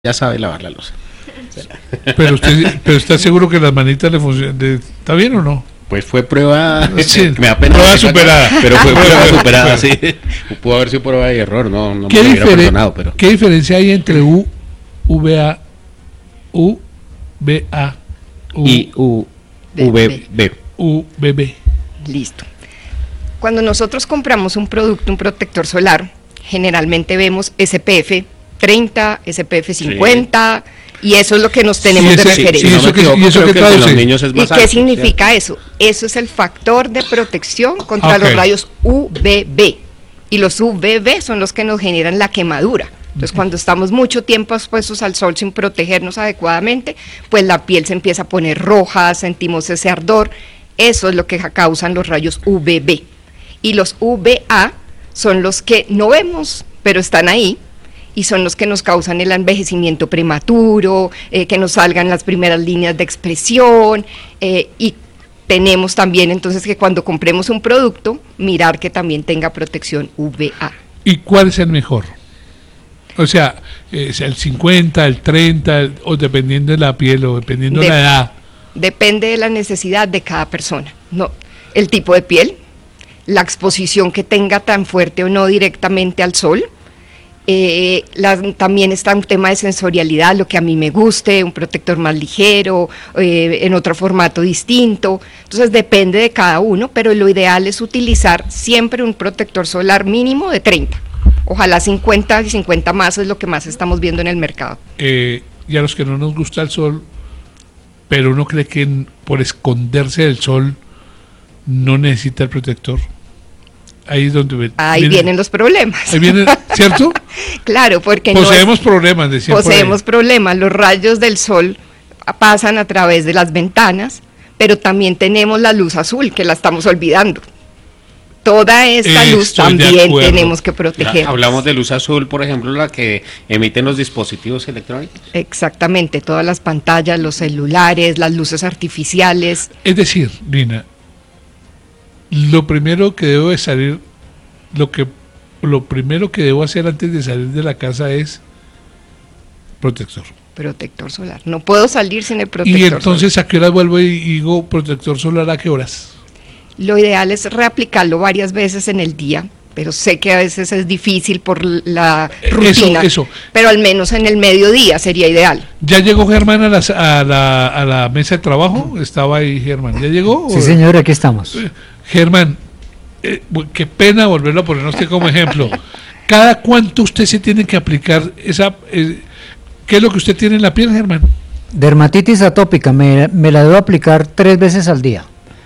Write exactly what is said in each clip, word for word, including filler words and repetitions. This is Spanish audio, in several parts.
ya sabe lavar la loza. Pero usted, pero está seguro que las manitas le funcionan, ¿está bien o no? Pues fue prueba, sí, me da pena prueba superada, pero fue prueba superada, sí. Pudo haber sido prueba de error, no, no me hubiera perdonado, pero. ¿Qué diferencia hay entre U, V A, U, V A, U, y U, V B? U, V B. Listo. Cuando nosotros compramos un producto, un protector solar, generalmente vemos S P F treinta, S P F cincuenta, sí. Y eso es lo que nos tenemos sí, ese, de referencia. Sí, sí, no que, ¿Y eso que traduce? Los niños es más ¿Y qué alto, significa ¿cierto? Eso? Eso es el factor de protección contra okay. los rayos U V B. Y los U V B son los que nos generan la quemadura. Entonces, uh-huh. cuando estamos mucho tiempo expuestos al sol sin protegernos adecuadamente, pues la piel se empieza a poner roja, sentimos ese ardor. Eso es lo que causan los rayos U V B. Y los U V A son los que no vemos, pero están ahí, y son los que nos causan el envejecimiento prematuro, eh, que nos salgan las primeras líneas de expresión, eh, y tenemos también entonces que cuando compremos un producto, mirar que también tenga protección U V A. ¿Y cuál es el mejor? O sea, ¿es el cincuenta, el treinta, el, o dependiendo de la piel, o dependiendo de, de la edad? Depende de la necesidad de cada persona, no, el tipo de piel, la exposición que tenga tan fuerte o no directamente al sol. Eh, la, también está un tema de sensorialidad, lo que a mí me guste, un protector más ligero, eh, en otro formato distinto, entonces depende de cada uno, pero lo ideal es utilizar siempre un protector solar mínimo de treinta, ojalá cincuenta y cincuenta más es lo que más estamos viendo en el mercado. Eh, y a los que no nos gusta el sol, pero uno cree que por esconderse del sol no necesita el protector. Ahí es donde ahí vienen, vienen los problemas. Ahí vienen, ¿cierto? Claro, porque poseemos no es, problemas, decían poseemos problemas. Los rayos del sol pasan a través de las ventanas, pero también tenemos la luz azul que la estamos olvidando. Toda esta Estoy luz también tenemos que proteger. Hablamos de luz azul, por ejemplo, la que emiten los dispositivos electrónicos. Exactamente, todas las pantallas, los celulares, las luces artificiales. Es decir, Lina, lo primero que debo de salir, lo que lo primero que debo hacer antes de salir de la casa es protector. Protector solar. No puedo salir sin el protector solar. Y entonces, solar. ¿a qué horas vuelvo y digo protector solar? ¿A qué horas? Lo ideal es reaplicarlo varias veces en el día, pero sé que a veces es difícil por la rutina. Eso, eso. Pero al menos en el mediodía sería ideal. ¿Ya llegó Germán a la, a la, a la mesa de trabajo? Estaba ahí Germán. ¿Ya llegó? Sí, señor, aquí estamos. Germán, eh, qué pena volverlo a poner usted como ejemplo. ¿Cada cuánto usted se tiene que aplicar esa... Eh, ¿qué es lo que usted tiene en la piel, Germán? Dermatitis atópica, me, me la debo aplicar tres veces al día.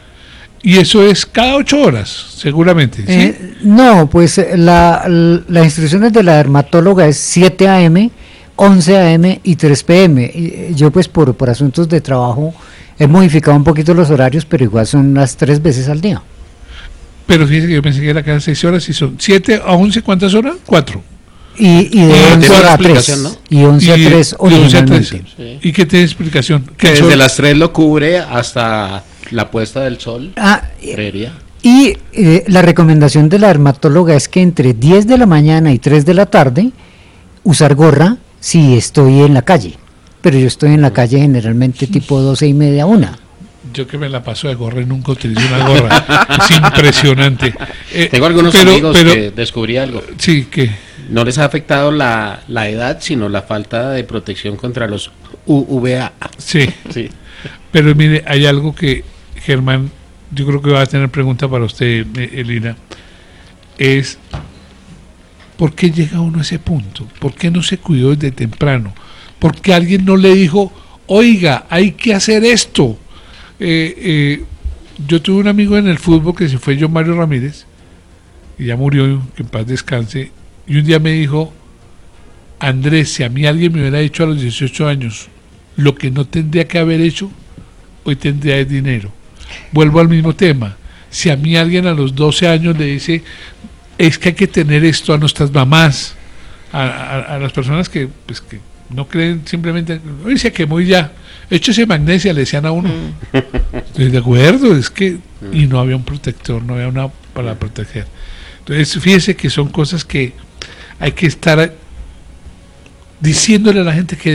Y eso es cada ocho horas, seguramente, ¿sí? Eh, no, pues la, la, las instrucciones de la dermatóloga es siete a eme, once a eme y tres pe eme. Y yo pues por, por asuntos de trabajo he modificado un poquito los horarios, pero igual son las tres veces al día. Pero fíjese que yo pensé que era cada seis horas y son siete a once, ¿cuántas horas? Cuatro. Y, y de y once a tres, ¿no? Y once a tres originalmente. Sí. ¿Y qué tiene explicación? Que desde sol? Las tres lo cubre hasta la puesta del sol. Ah, creería. Y eh, la recomendación de la dermatóloga es que entre diez de la mañana y tres de la tarde usar gorra si estoy en la calle. Pero yo estoy en la calle generalmente tipo doce y media, una. Yo que me la paso de gorra y nunca utilizo una gorra. Es impresionante. Eh, Tengo algunos pero, amigos pero, que descubrí algo. Sí, que no les ha afectado la, la edad, sino la falta de protección contra los U V A. Sí, sí. Pero mire, hay algo que, Germán, yo creo que va a tener pregunta para usted, Elina, es ¿por qué llega uno a ese punto? ¿Por qué no se cuidó desde temprano? ¿Por qué alguien no le dijo, oiga, hay que hacer esto? Eh, eh, yo tuve un amigo en el fútbol que se fue, John Mario Ramírez, y ya murió, que en paz descanse, y un día me dijo, Andrés, si a mí alguien me hubiera dicho a los dieciocho años lo que no tendría que haber hecho, hoy tendría el dinero. Vuelvo al mismo tema, si a mí alguien a los doce años le dice, es que hay que tener esto a nuestras mamás, a, a, a las personas que, pues, que no creen simplemente, hoy se quemó y ya, échese magnesia, le decían a uno. Mm. Estoy de acuerdo, es que, y no había un protector, no había una para proteger. Entonces, fíjese que son cosas que hay que estar diciéndole a la gente que